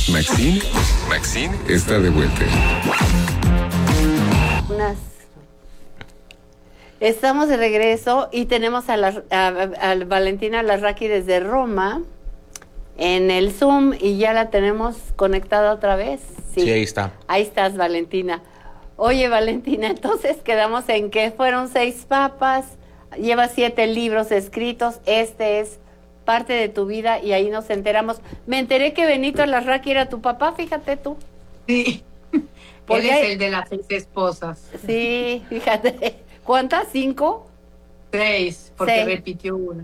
Maxine está de vuelta. Estamos de regreso y tenemos a Valentina Larraqui desde Roma en el Zoom y ya la tenemos conectada otra vez. Sí, ahí está. Ahí estás, Valentina. Oye, Valentina, entonces quedamos en que fueron 6 papas, llevas 7 libros escritos, este es parte de tu vida y ahí nos enteramos. Me enteré que Benito Larraqui era tu papá, fíjate tú. Sí, él es el de las 6 esposas. Sí, fíjate. ¿Cuántas? ¿5? 6, porque 6. repitió una.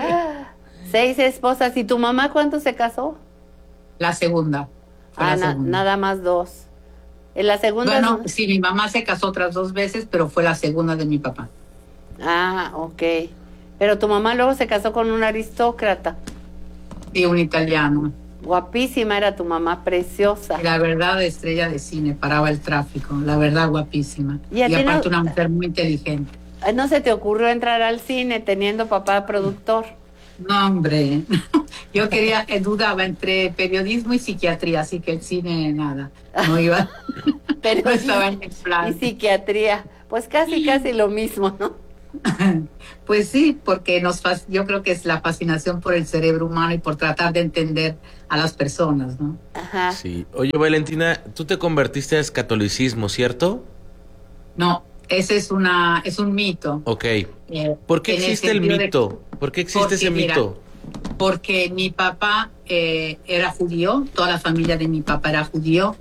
6 esposas. ¿Y tu mamá cuánto se casó? La segunda. Segunda. Nada más 2. En la segunda. Bueno, sí, mi mamá se casó otras 2 veces, pero fue la segunda de mi papá. Ah, ok. Pero tu mamá luego se casó con un aristócrata. Sí, un italiano. Guapísima era tu mamá, preciosa. Y la verdad, estrella de cine, paraba el tráfico. La verdad, guapísima. Y aparte una mujer muy inteligente. ¿No se te ocurrió entrar al cine teniendo papá productor? No, hombre. Yo dudaba entre periodismo y psiquiatría, así que el cine, nada. No iba. Pero no estaba en el plan. Y psiquiatría. Pues casi lo mismo, ¿no? Pues sí, porque yo creo que es la fascinación por el cerebro humano y por tratar de entender a las personas, ¿no? Ajá. Sí. Oye, Valentina, tú te convertiste al catolicismo, ¿cierto? No, ese es un mito. Ok. ¿Por qué existe el mito? ¿Por qué existe ese mito? Mira, porque mi papá era judío, toda la familia de mi papá era judía.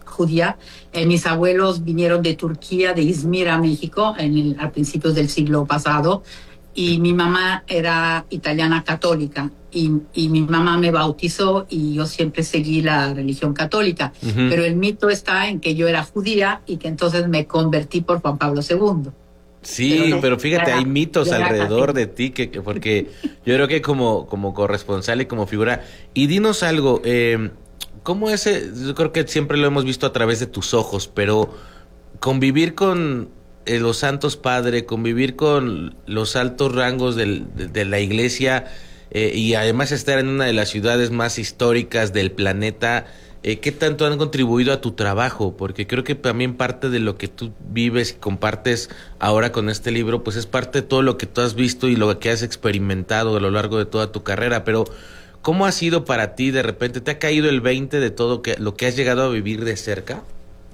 Mis abuelos vinieron de Turquía, de Izmir a México, a principios del siglo pasado, y mi mamá era italiana católica, y mi mamá me bautizó y yo siempre seguí la religión católica, pero el mito está en que yo era judía y que entonces me convertí por Juan Pablo II. Sí, pero fíjate, hay mitos alrededor de ti, porque yo creo que como corresponsal y como figura, y dinos algo, ¿cómo es? Yo creo que siempre lo hemos visto a través de tus ojos, pero convivir con los santos padres, convivir con los altos rangos de la iglesia y además estar en una de las ciudades más históricas del planeta, ¿qué tanto han contribuido a tu trabajo? Porque creo que también parte de lo que tú vives y compartes ahora con este libro, pues es parte de todo lo que tú has visto y lo que has experimentado a lo largo de toda tu carrera, pero ¿cómo ha sido para ti de repente? ¿Te ha caído el 20 de todo lo que has llegado a vivir de cerca?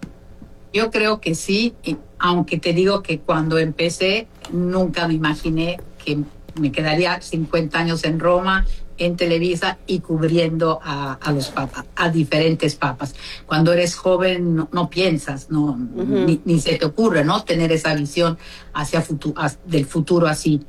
Yo creo que sí, aunque te digo que cuando empecé nunca me imaginé que me quedaría 50 años en Roma, en Televisa y cubriendo a los papas, a diferentes papas. Cuando eres joven no piensas, ni se te ocurre, ¿no? Tener esa visión del futuro así.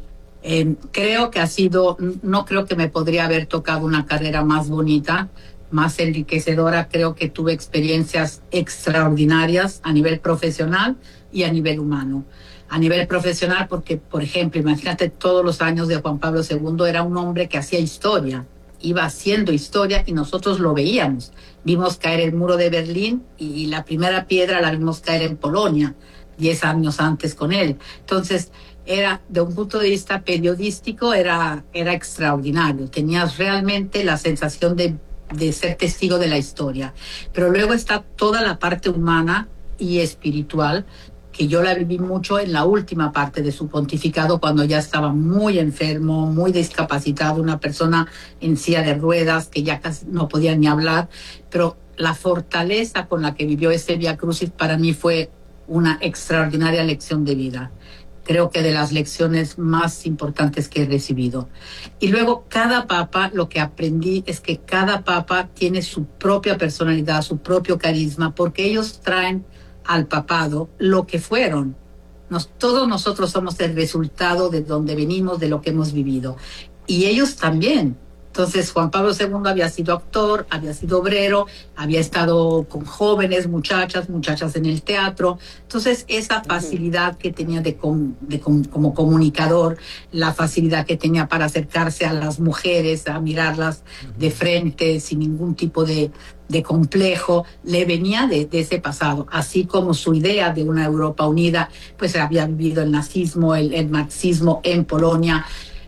Creo que no creo que me podría haber tocado una carrera más bonita, más enriquecedora. Creo que tuve experiencias extraordinarias a nivel profesional y a nivel humano. A nivel profesional porque, por ejemplo, imagínate todos los años de Juan Pablo II, era un hombre que hacía historia, iba haciendo historia y nosotros lo veíamos. Vimos caer el muro de Berlín y la primera piedra la vimos caer en Polonia, 10 años antes con él. Entonces, era, de un punto de vista periodístico, era extraordinario. Tenías realmente la sensación de ser testigo de la historia. Pero luego está toda la parte humana y espiritual, que yo la viví mucho en la última parte de su pontificado, cuando ya estaba muy enfermo, muy discapacitado, una persona en silla de ruedas, que ya casi no podía ni hablar. Pero la fortaleza con la que vivió ese Vía Crucis para mí fue una extraordinaria lección de vida. Creo que de las lecciones más importantes que he recibido. Y luego cada papa, lo que aprendí es que cada papa tiene su propia personalidad, su propio carisma, porque ellos traen al papado lo que fueron. Todos nosotros somos el resultado de donde venimos, de lo que hemos vivido. Y ellos también. Entonces, Juan Pablo II había sido actor, había sido obrero, había estado con jóvenes, muchachas en el teatro. Entonces, esa facilidad que tenía como comunicador, la facilidad que tenía para acercarse a las mujeres, a mirarlas de frente, sin ningún tipo de complejo, le venía de ese pasado, así como su idea de una Europa unida, pues había vivido el nazismo, el marxismo en Polonia.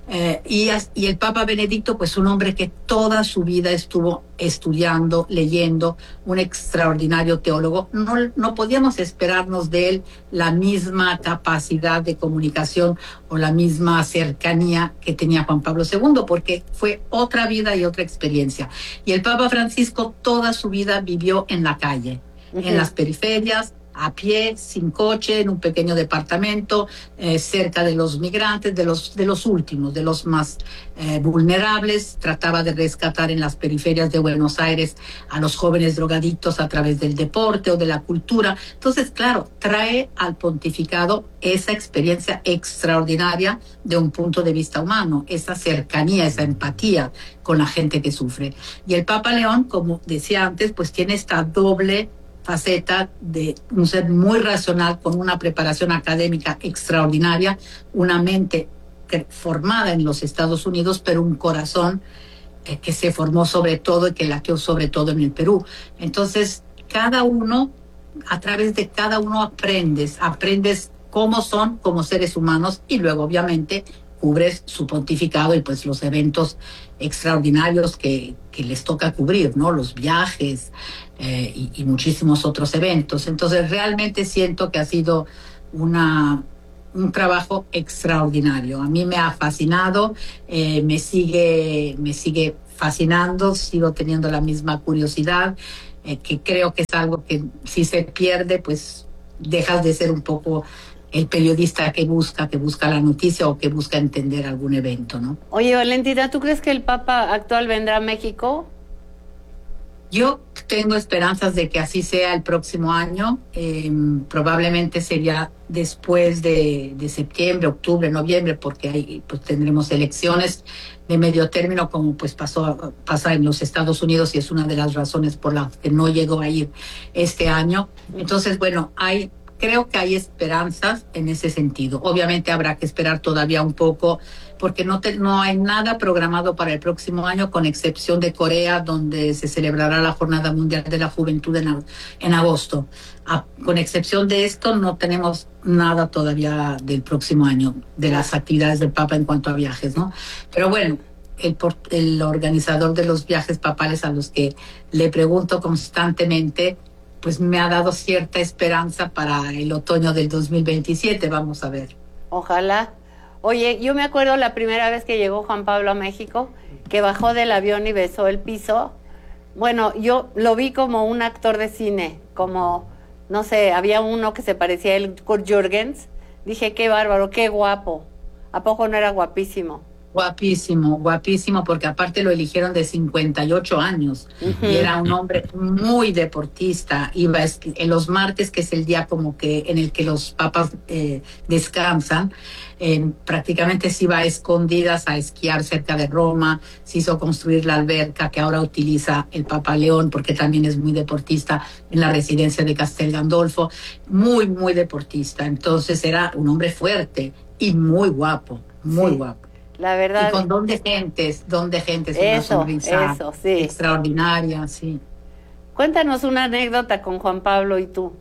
Y el Papa Benedicto, pues un hombre que toda su vida estuvo estudiando, leyendo, un extraordinario teólogo. No podíamos esperarnos de él la misma capacidad de comunicación o la misma cercanía que tenía Juan Pablo II, porque fue otra vida y otra experiencia. Y el Papa Francisco toda su vida vivió en la calle, en las periferias, a pie, sin coche, en un pequeño departamento, cerca de los migrantes, de los últimos, de los más vulnerables. Trataba de rescatar en las periferias de Buenos Aires a los jóvenes drogadictos a través del deporte o de la cultura. Entonces, claro, trae al pontificado esa experiencia extraordinaria de un punto de vista humano, esa cercanía, esa empatía con la gente que sufre. Y el Papa León, como decía antes, pues tiene esta doble faceta de un ser muy racional, con una preparación académica extraordinaria, una mente formada en los Estados Unidos, pero un corazón que se formó sobre todo y que latió sobre todo en el Perú. Entonces, cada uno, a través de cada uno aprendes cómo son como seres humanos, y luego obviamente cubres su pontificado y pues los eventos extraordinarios que les toca cubrir, ¿no? Los viajes y muchísimos otros eventos. Entonces realmente siento que ha sido un trabajo extraordinario. A mí me ha fascinado, me sigue fascinando, sigo teniendo la misma curiosidad, que creo que es algo que si se pierde, pues dejas de ser un poco el periodista que busca la noticia o que busca entender algún evento, ¿no? Oye, Valentina, ¿tú crees que el Papa actual vendrá a México? Yo tengo esperanzas de que así sea el próximo año. Probablemente sería después de septiembre, octubre, noviembre, porque ahí pues tendremos elecciones de medio término, como pues pasa en los Estados Unidos, y es una de las razones por las que no llegó a ir este año. Entonces, bueno, creo que hay esperanzas en ese sentido. Obviamente habrá que esperar todavía un poco, porque no hay nada programado para el próximo año, con excepción de Corea, donde se celebrará la Jornada Mundial de la Juventud en agosto. Con excepción de esto, no tenemos nada todavía del próximo año, de las actividades del Papa en cuanto a viajes, ¿no? Pero bueno, el organizador de los viajes papales, a los que le pregunto constantemente, pues me ha dado cierta esperanza para el otoño del 2027, vamos a ver. Ojalá. Oye, yo me acuerdo la primera vez que llegó Juan Pablo a México, que bajó del avión y besó el piso. Bueno, yo lo vi como un actor de cine, como, no sé, había uno que se parecía a él, Kurt Jürgens. Dije, qué bárbaro, qué guapo. ¿A poco no era guapísimo? Guapísimo, guapísimo, porque aparte lo eligieron de 58 años. Uh-huh. Y era un hombre muy deportista. Iba en los martes, que es el día como que en el que los papas descansan, prácticamente se iba a escondidas a esquiar cerca de Roma. Se hizo construir la alberca que ahora utiliza el Papa León, porque también es muy deportista, en la residencia de Castel Gandolfo. Muy, muy deportista. Entonces era un hombre fuerte y muy guapo, muy guapo. La verdad. Y con don de gentes, una sonrisa sí, extraordinaria, sí. Cuéntanos una anécdota con Juan Pablo y tú.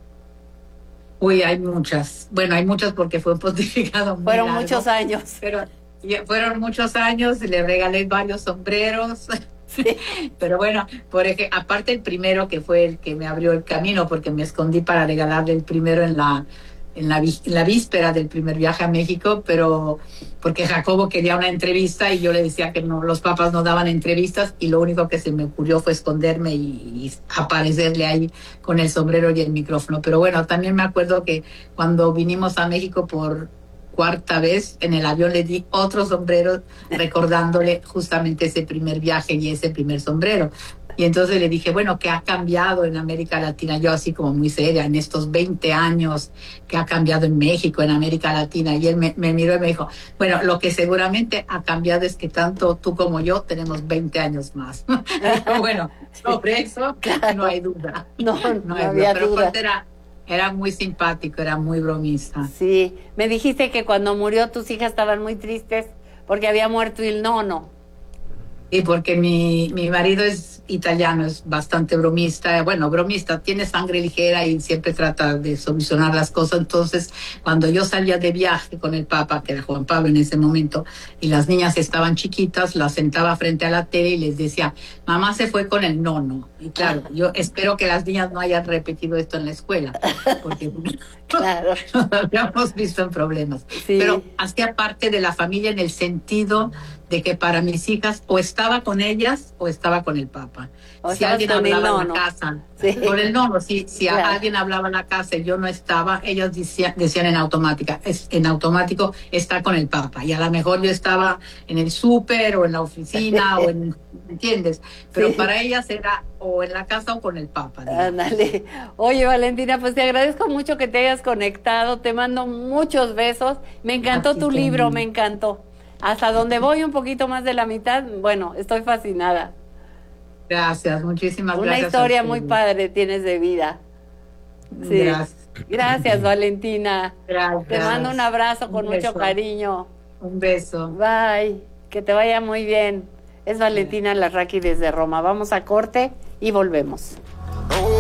Uy, hay muchas. Bueno, hay muchas porque fue un pontificado muy Fueron largo, muchos años. Pero fueron muchos años, le regalé varios sombreros. Sí. Pero bueno, aparte el primero, que fue el que me abrió el camino, porque me escondí para regalarle el primero en la víspera del primer viaje a México, pero porque Jacobo quería una entrevista y yo le decía que no, los papas no daban entrevistas, y lo único que se me ocurrió fue esconderme y aparecerle ahí con el sombrero y el micrófono. Pero bueno, también me acuerdo que cuando vinimos a México por cuarta vez, en el avión le di otro sombrero, recordándole justamente ese primer viaje y ese primer sombrero. Y entonces le dije, bueno, ¿qué ha cambiado en América Latina? Yo así como muy seria, en estos 20 años, ¿qué ha cambiado en México, en América Latina? Y él me miró y me dijo, bueno, lo que seguramente ha cambiado es que tanto tú como yo tenemos 20 años más. Pero bueno, sobre eso claro, no hay duda. No había Pero duda. Era muy simpático, era muy bromista. Sí, me dijiste que cuando murió tus hijas estaban muy tristes porque había muerto el nono. Y porque mi marido es italiano, es bastante bromista, bueno, bromista, tiene sangre ligera y siempre trata de solucionar las cosas. Entonces, cuando yo salía de viaje con el Papa, que era Juan Pablo en ese momento, y las niñas estaban chiquitas, las sentaba frente a la tele y les decía, mamá se fue con el nono. Y claro, yo espero que las niñas no hayan repetido esto en la escuela, porque claro, nos habíamos visto en problemas. Sí. Pero hacía parte de la familia en el sentido de que para mis hijas o estaba con ellas o estaba con el Papa. O si alguien hablaba en la casa, sí. con el nono, si claro. Alguien hablaba en la casa y yo no estaba, ellas decían en automático está con el Papa. Y a lo mejor yo estaba en el súper o en la oficina o en, ¿entiendes? Pero sí. Para ellas era o en la casa o con el Papa. Ándale. Oye, Valentina, pues te agradezco mucho que te hayas conectado, te mando muchos besos. Me encantó tu libro, me encantó. Hasta donde voy un poquito más de la mitad, bueno, estoy fascinada. Gracias, muchísimas gracias. Una historia muy padre tienes de vida. Sí. Gracias. Gracias, Valentina. Gracias. Te mando un abrazo con mucho cariño. Un beso. Bye, que te vaya muy bien. Es Valentina Larraqui desde Roma. Vamos a corte y volvemos.